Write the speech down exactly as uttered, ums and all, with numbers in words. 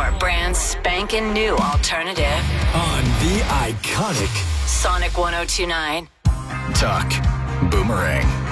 Our brand spanking new alternative. On the iconic Sonic one oh two nine. Talk Boomerang.